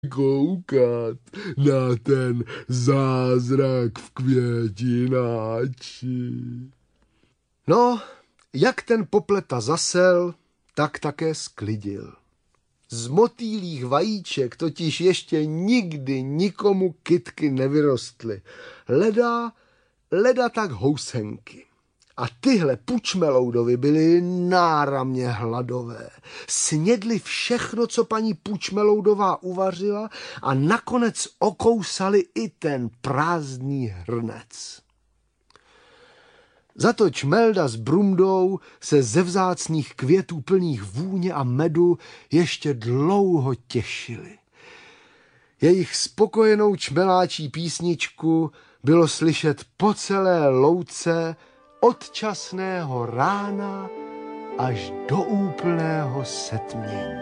koukat na ten zázrak v květináči. No, jak ten popleta zasel, tak také sklidil. Z motýlích vajíček totiž ještě nikdy nikomu kytky nevyrostly. Leda tak housenky. A tyhle Pučmeloudovi byly náramně hladové. Snědli všechno, co paní Pučmeloudová uvařila a nakonec okousali i ten prázdný hrnec. Zato Čmelda s Brumdou se ze vzácných květů plných vůně a medu ještě dlouho těšili. Jejich spokojenou čmeláčí písničku bylo slyšet po celé louce od časného rána až do úplného setmění.